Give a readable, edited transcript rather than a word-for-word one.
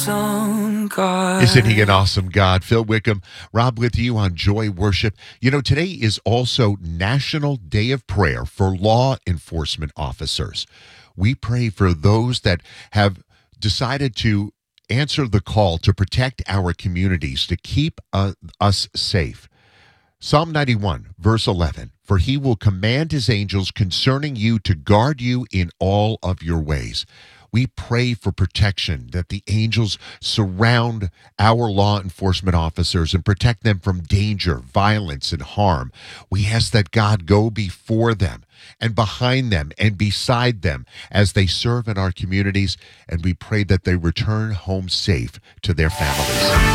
Isn't he an awesome God? Phil Wickham, Rob with you on Joy Worship. You know, today is also National Day of Prayer for Law Enforcement Officers. We pray for those that have decided to answer the call to protect our communities, to keep us safe. Psalm 91, verse 11, for he will command his angels concerning you to guard you in all of your ways. We pray for protection, that the angels surround our law enforcement officers and protect them from danger, violence, and harm. We ask that God go before them and behind them and beside them as they serve in our communities, and we pray that they return home safe to their families.